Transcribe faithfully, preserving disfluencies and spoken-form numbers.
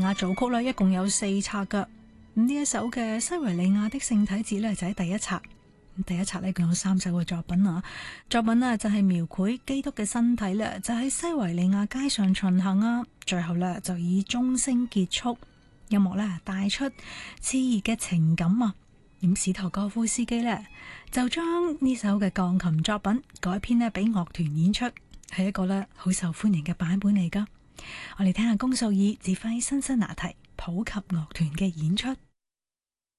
亞組曲咧，一共有四冊噶。咁呢一首嘅西維利亞的聖體節咧就喺第一冊。第一冊咧共有三首嘅作品啊，作品呢就係描繪基督嘅身體咧，就喺西維利亞街上巡行啊。最後咧就以鐘聲結束，音樂咧帶出熾熱嘅情感啊。咁史托哥夫斯基咧就將呢首嘅鋼琴作品改編咧俾樂團演出，係一個咧好受歡迎嘅版本嚟噶。我哋聽下龔素爾指揮辛辛那提普及樂團嘅演出。